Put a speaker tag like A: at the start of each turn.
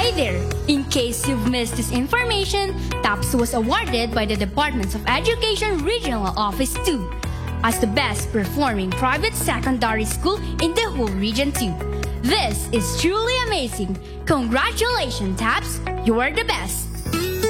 A: Hi there! In case you've missed this information, TAPS was awarded by the Department of Education Regional Office 2 as the best performing private secondary school in the whole Region 2. This is truly amazing! Congratulations, TAPS! You are the best!